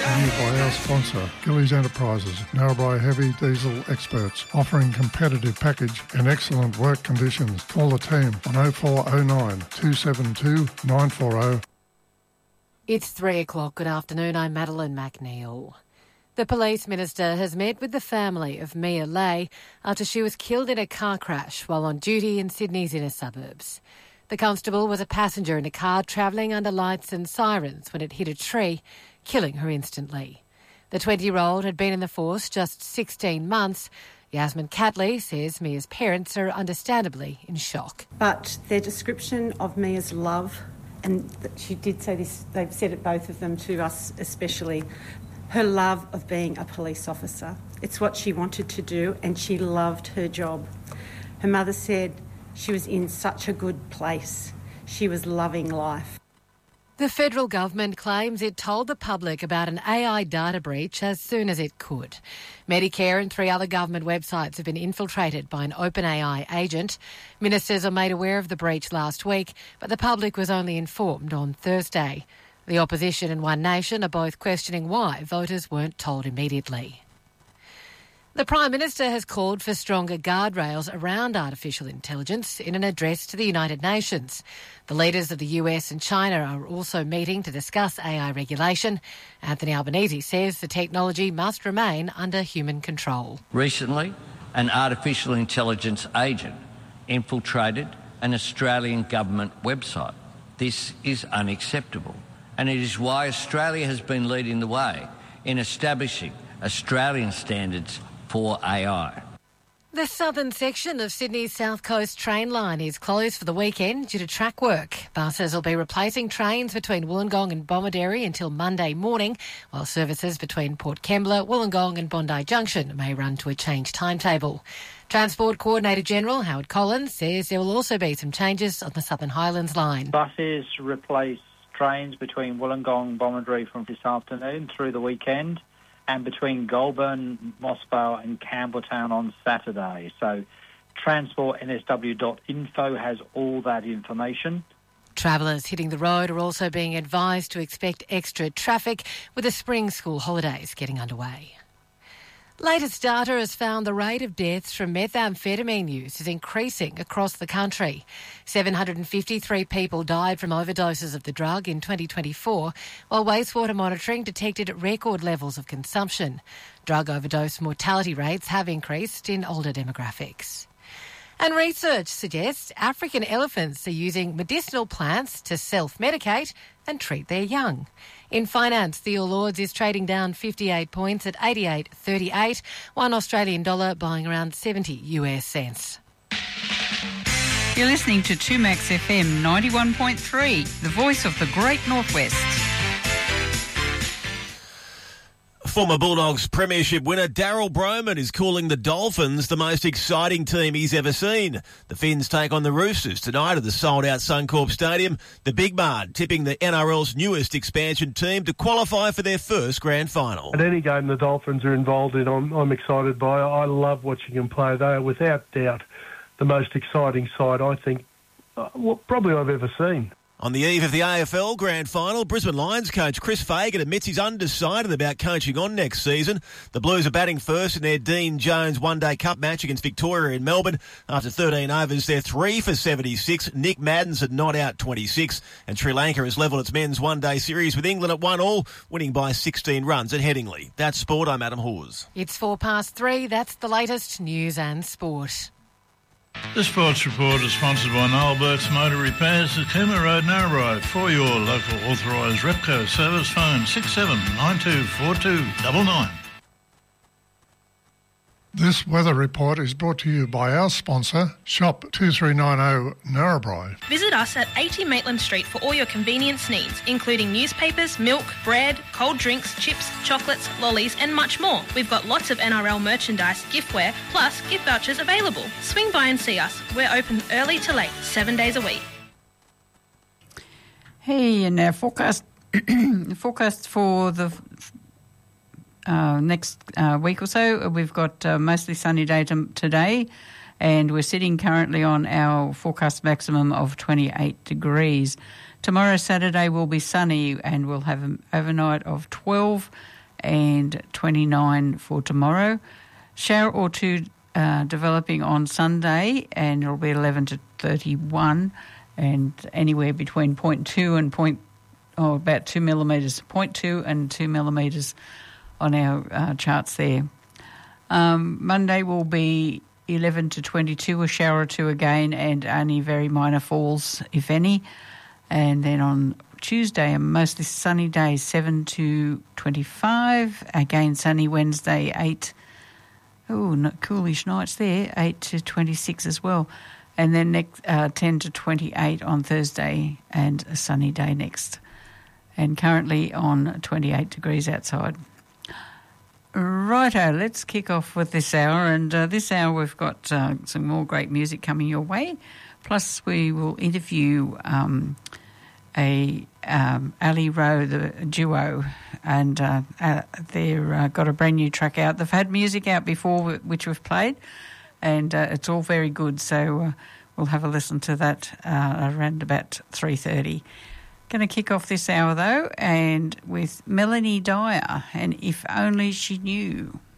to you by our sponsor, Gillies Enterprises, Narrabri heavy diesel experts, offering competitive package and excellent work conditions. Call the team on 0409 272 940. It's 3 o'clock. Good afternoon. I'm Madeline McNeil. The Police Minister has met with the family of Mia Lay after she was killed in a car crash while on duty in Sydney's inner suburbs. The constable was a passenger in a car travelling under lights and sirens when it hit a tree, killing her instantly. The 20-year-old had been in the force just 16 months. Yasmin Catley says Mia's parents are understandably in shock. But their description of Mia's love, and she did say this, they've said it, both of them, to us especially, her love of being a police officer. It's what she wanted to do, and she loved her job. Her mother said she was in such a good place. She was loving life. The federal government claims it told the public about an AI data breach as soon as it could. Medicare and 3 other government websites have been infiltrated by an OpenAI agent. Ministers are made aware of the breach last week, but the public was only informed on Thursday. The opposition and One Nation are both questioning why voters weren't told immediately. The Prime Minister has called for stronger guardrails around artificial intelligence in an address to the United Nations. The leaders of the US and China are also meeting to discuss AI regulation. Anthony Albanese says the technology must remain under human control. Recently, an artificial intelligence agent infiltrated an Australian government website. This is unacceptable, and it is why Australia has been leading the way in establishing Australian standards for AI. The southern section of Sydney's South Coast train line is closed for the weekend due to track work. Buses will be replacing trains between Wollongong and Bomaderry until Monday morning, while services between Port Kembla, Wollongong and Bondi Junction may run to a changed timetable. Transport Coordinator General Howard Collins says there will also be some changes on the Southern Highlands line. Buses replace trains between Wollongong and Bomaderry from this afternoon through the weekend, and between Goulburn, Mossvale and Campbelltown on Saturday. So transportnsw.info has all that information. Travellers hitting the road are also being advised to expect extra traffic with the spring school holidays getting underway. Latest data has found the rate of deaths from methamphetamine use is increasing across the country. 753 people died from overdoses of the drug in 2024, while wastewater monitoring detected record levels of consumption. Drug overdose mortality rates have increased in older demographics. And research suggests African elephants are using medicinal plants to self-medicate and treat their young. In finance, the All Ords is trading down 58 points at 88.38, $1 Australian dollar buying around 70 US cents. You're listening to 2Max FM 91.3, the voice of the Great Northwest. Former Bulldogs premiership winner Daryl Broman is calling the Dolphins the most exciting team he's ever seen. The Finns take on the Roosters tonight at the sold-out Suncorp Stadium. The Big Mard tipping the NRL's newest expansion team to qualify for their first grand final. At any game the Dolphins are involved in, I'm excited by. I love watching them play. They are without doubt the most exciting side, I think, probably I've ever seen. On the eve of the AFL Grand Final, Brisbane Lions coach Chris Fagan admits he's undecided about coaching on next season. The Blues are batting first in their Dean Jones One-Day Cup match against Victoria in Melbourne. After 13 overs, they're 3 for 76. Nick Madden's at not out 26. And Sri Lanka has levelled its men's one-day series with England at 1-1, winning by 16 runs at Headingley. That's sport. I'm Adam Hawes. It's 3:04. That's the latest news and sport. The Sports Report is sponsored by Noel Burke's Motor Repairs at Cooma Road, Narrabri. For your local authorised Repco service, phone 67924299. This weather report is brought to you by our sponsor, Shop 2390 Narrabri. Visit us at 80 Maitland Street for all your convenience needs, including newspapers, milk, bread, cold drinks, chips, chocolates, lollies and much more. We've got lots of NRL merchandise, giftware, plus gift vouchers available. Swing by and see us. We're open early to late, 7 days a week. Hey, and our forecast for the next week or so, we've got mostly sunny day today, and we're sitting currently on our forecast maximum of 28 degrees. Tomorrow, Saturday, will be sunny and we'll have an overnight of 12 and 29 for tomorrow. Shower or two developing on Sunday, and it'll be 11 to 31 and anywhere between 0.2 and about 2 millimetres, 0.2 and 2 millimetres on our charts there. Monday will be 11 to 22, a shower or two again, and only very minor falls, if any. And then on Tuesday, a mostly sunny day, 7 to 25. Again, sunny Wednesday, 8. Coolish nights there, 8 to 26 as well. And then next 10 to 28 on Thursday, and a sunny day next. And currently on 28 degrees outside. Righto, let's kick off with this hour. And this hour we've got some more great music coming your way. Plus we will interview Ali Rowe, the duo, and they've got a brand new track out. They've had music out before which we've played, and it's all very good. So we'll have a listen to that around about 3:30. Going to kick off this hour though, and with Melanie Dyer and If Only She Knew.